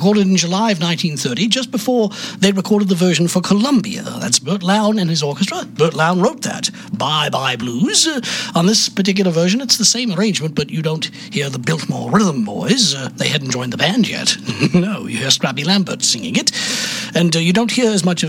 recorded in July of 1930, just before they recorded the version for Columbia. That's Burt Lown and his orchestra. Burt Lown wrote that. Bye Bye Blues. On this particular version, it's the same arrangement, but you don't hear the Biltmore Rhythm Boys. They hadn't joined the band yet. No, you hear Scrappy Lambert singing it. And you don't hear as much of